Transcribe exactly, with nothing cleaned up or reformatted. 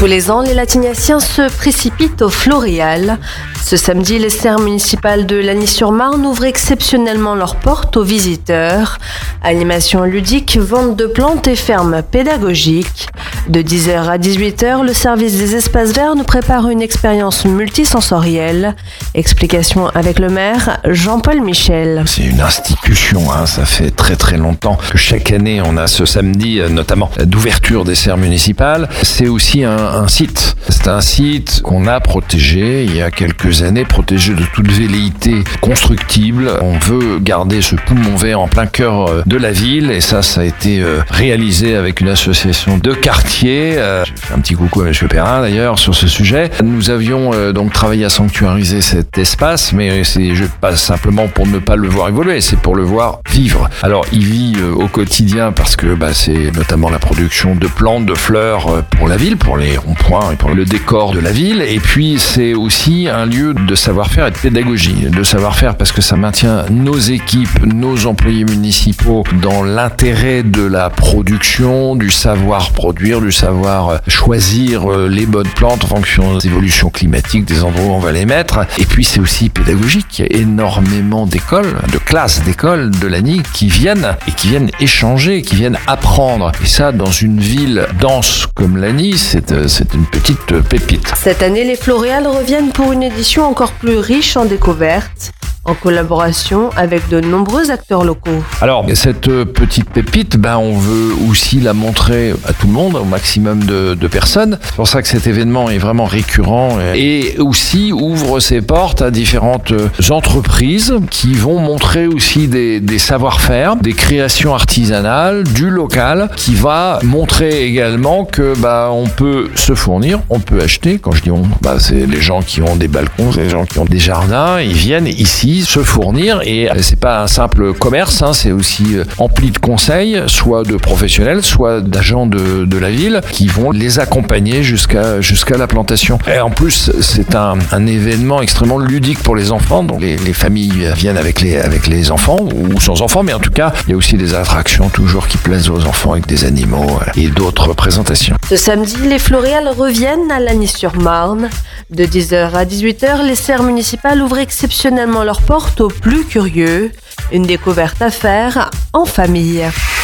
Tous les ans, les Latinassiens se précipitent au Floréal. Ce samedi, les serres municipales de Lagny-sur-Marne ouvrent exceptionnellement leurs portes aux visiteurs. Animation ludique, vente de plantes et ferme pédagogique. De dix heures à dix-huit heures, le service des espaces verts nous prépare une expérience multisensorielle. Explication avec le maire Jean-Paul Michel. C'est une institution, hein. Ça fait très très longtemps que chaque année on a ce samedi notamment d'ouverture des serres municipales. C'est aussi un, un site. C'est un site qu'on a protégé il y a quelques années, protégé de toute velléité constructible. On veut garder ce poumon vert en plein cœur de la ville et ça, ça a été réalisé avec une association de quartier. Euh, j'ai fait un petit coucou à M. Perrin d'ailleurs sur ce sujet. Nous avions euh, donc travaillé à sanctuariser cet espace, mais c'est pas simplement pour ne pas le voir évoluer, c'est pour le voir vivre. Alors il vit euh, au quotidien parce que bah, c'est notamment la production de plantes, de fleurs euh, pour la ville, pour les ronds-points et pour le décor de la ville. Et puis c'est aussi un lieu de savoir-faire et de pédagogie. De savoir-faire parce que ça maintient nos équipes, nos employés municipaux dans l'intérêt de la production, du savoir produire, du savoir choisir les bonnes plantes en fonction des évolutions climatiques, des endroits où on va les mettre. Et puis c'est aussi pédagogique. Il y a énormément d'écoles, de classes d'écoles de Lagny qui viennent et qui viennent échanger, qui viennent apprendre. Et ça, dans une ville dense comme Lagny, c'est, c'est une petite pépite. Cette année, les Floréales reviennent pour une édition encore plus riche en découvertes, en collaboration avec de nombreux acteurs locaux. Alors, cette petite pépite, ben, on veut aussi la montrer à tout le monde, au maximum de, de personnes. C'est pour ça que cet événement est vraiment récurrent et aussi ouvre ses portes à différentes entreprises qui vont montrer aussi des, des savoir-faire, des créations artisanales, du local, qui va montrer également que bah, on peut se fournir, on peut acheter. Quand je dis on, bah, c'est les gens qui ont des balcons, c'est les gens qui ont des jardins, ils viennent ici se fournir et c'est pas un simple commerce, hein, c'est aussi empli de conseils, soit de professionnels, soit d'agents de, de la ville qui vont les accompagner jusqu'à jusqu'à la plantation. Et en plus, c'est un, un événement extrêmement ludique pour les enfants, donc les, les familles viennent avec les avec les enfants ou sans enfants, mais en tout cas, il y a aussi des attractions toujours qui plaisent aux enfants avec des animaux et d'autres présentations. Ce samedi, les Floréales reviennent à Lagny-sur-Marne. De dix heures à dix-huit heures, les serres municipales ouvrent exceptionnellement leurs portes aux plus curieux. Une découverte à faire en famille.